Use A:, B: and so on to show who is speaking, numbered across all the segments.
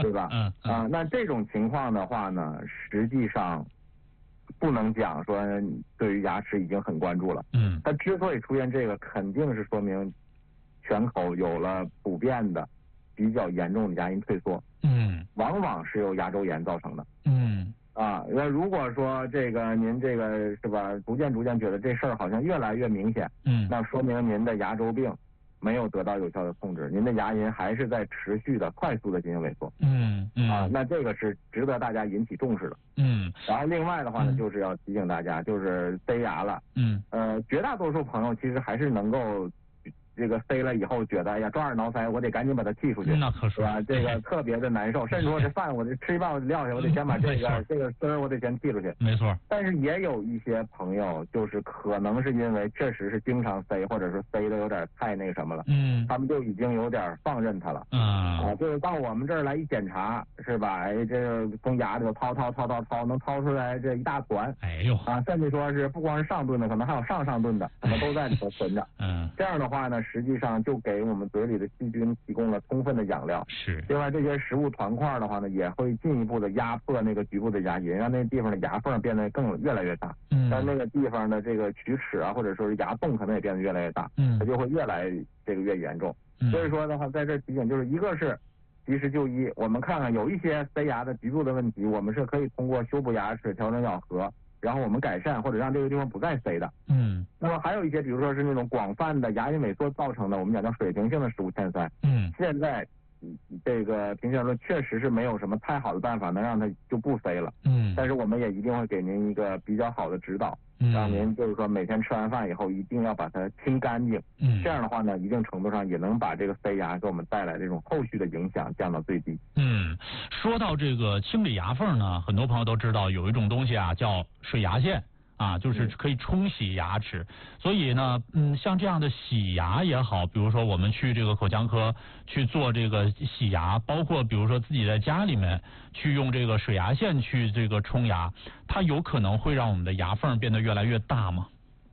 A: 对吧？那这种情况的话呢，实际上不能讲说对于牙齿已经很关注了。它之所以出现这个，肯定是说明全口有了普遍的比较严重的牙龈退缩。往往是由牙周炎造成的。那如果说这个您这个是吧，逐渐觉得这事儿好像越来越明显，那说明您的牙周病没有得到有效的控制，您的牙龈还是在持续的快速的进行萎缩。那这个是值得大家引起重视的。然后另外的话呢，就是要提醒大家，就是塞牙了。绝大多数朋友其实还是能够这个塞了以后觉得哎呀抓耳挠腮，我得赶紧把它剔出去，
B: 那可
A: 是吧？这个特别的难受，甚至说这饭我这吃一半我就撂下，我得先把这个丝儿我得先剔出去。
B: 没错。但
A: 是也有一些朋友就是可能是因为确实是经常塞，或者是塞的有点太那个什么了，他们就已经有点放任它了。就是到我们这儿来一检查，是吧？哎，这个从牙里头掏，能掏出来这一大团。
B: 哎呦
A: 甚至说是不光是上顿的，可能还有上顿的，可能都在里头存着。这样的话呢，实际上就给我们嘴里的细菌提供了充分的养料。
B: 是。
A: 另外，这些食物团块的话呢，也会进一步的压迫那个局部的牙龈，让那地方的牙缝变得越来越大。但那个地方的这个龋齿啊，或者说是牙洞，可能也变得越来越大。它就会越严重。所以说的话，在这提醒就是一个是及时就医。我们看看有一些塞牙的局部的问题，我们是可以通过修补牙齿、调整咬合，然后我们改善或者让这个地方不再塞的。那么还有一些，比如说是那种广泛的牙龈萎缩造成的，我们讲叫水平性的食物欠塞。现在这个平时说确实是没有什么太好的办法能让它就不塞了。但是我们也一定会给您一个比较好的指导，让您就是说每天吃完饭以后一定要把它清干净。这样的话呢，一定程度上也能把这个塞牙给我们带来这种后续的影响降到最低。
B: 说到这个清理牙缝呢，很多朋友都知道有一种东西啊叫水牙线。就是可以冲洗牙齿，所以呢，像这样的洗牙也好，比如说我们去这个口腔科去做这个洗牙，包括比如说自己在家里面去用这个水牙线去这个冲牙，它有可能会让我们的牙缝变得越来越大吗？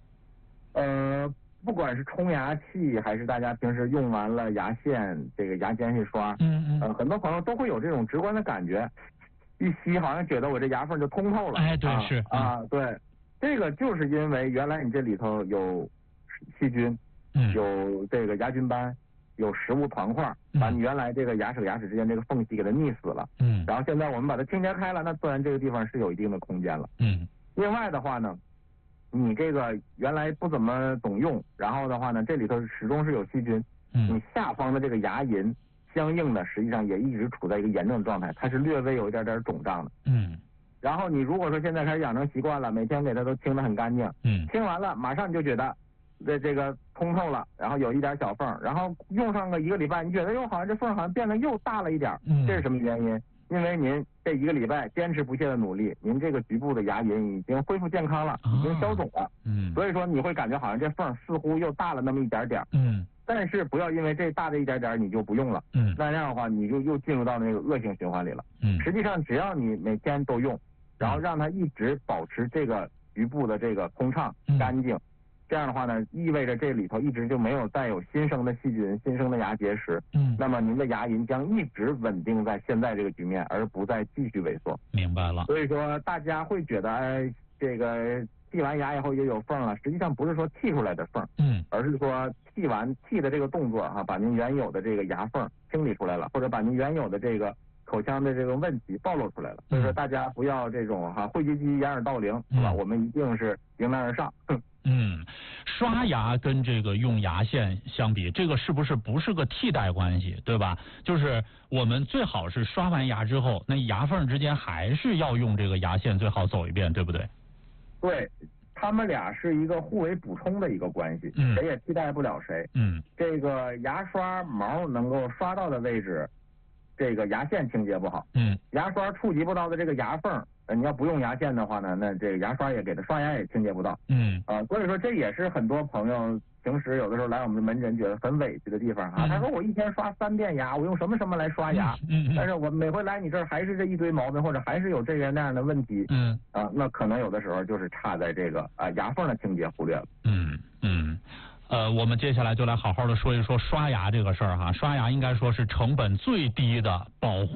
A: 不管是冲牙器还是大家平时用完了牙线这个牙间隙刷，很多朋友都会有这种直观的感觉，一吸好像觉得我这牙缝就通透了。
B: 哎，对，是
A: 对。这个就是因为原来你这里头有细菌，有这个牙菌斑，有食物团块，把你原来这个牙齿和牙齿之间这个缝隙给它腻死了。然后现在我们把它清洁开了，那自然这个地方是有一定的空间了。另外的话呢，你这个原来不怎么总用，然后的话呢，这里头始终是有细菌，你下方的这个牙龈相应的实际上也一直处在一个炎症的状态，它是略微有一点肿胀的。然后你如果说现在开始养成习惯了，每天给它都清得很干净，清完了马上你就觉得这个通透了，然后有一点小缝，然后用上个1个礼拜，你觉得好像这缝好像变得又大了一点。这是什么原因？因为您这1个礼拜坚持不懈的努力，您这个局部的牙龈已经恢复健康了，已经消肿了。所以说你会感觉好像这缝似乎又大了那么一点点。但是不要因为这大的一点点你就不用了。那样的话你就又进入到那个恶性循环里了。实际上只要你每天都用，然后让它一直保持这个局部的这个通畅干净，这样的话呢，意味着这里头一直就没有再有新生的细菌、新生的牙结石。那么您的牙龈将一直稳定在现在这个局面，而不再继续萎缩。
B: 明白了。
A: 所以说大家会觉得，哎，这个剔完牙以后也有缝了，实际上不是说剔出来的缝，而是说剔的这个动作把您原有的这个牙缝清理出来了，或者把您原有的这个口腔的这个问题暴露出来了。所以说大家不要这种讳疾忌医掩耳盗铃，是吧？我们一定是迎难而上。
B: 刷牙跟这个用牙线相比，这个是不是个替代关系，对吧？就是我们最好是刷完牙之后，那牙缝之间还是要用这个牙线最好走一遍，对不对？
A: 对，他们俩是一个互为补充的一个关系，谁也替代不了谁。这个牙刷毛能够刷到的位置，这个牙线清洁不好。牙刷触及不到的这个牙缝，你要不用牙线的话呢，那这个牙刷也给它刷牙也清洁不到。所以说这也是很多朋友平时有的时候来我们的门诊觉得很委屈的地方他说我一天刷3遍牙，我用什么来刷牙？但是我每回来你这儿还是这一堆毛病，或者还是有这样那样的问题。那可能有的时候就是差在这个牙缝的清洁忽略了。
B: 我们接下来就来好好的说一说刷牙这个事儿刷牙应该说是成本最低的保护